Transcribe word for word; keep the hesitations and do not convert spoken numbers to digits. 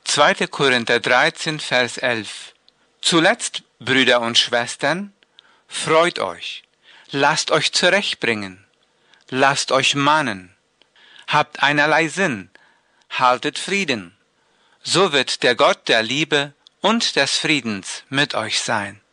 zweiter Korinther dreizehn, Vers elf. Zuletzt, Brüder und Schwestern, freut euch, lasst euch zurechtbringen, lasst euch mahnen, habt einerlei Sinn, haltet Frieden. So wird der Gott der Liebe und des Friedens mit euch sein.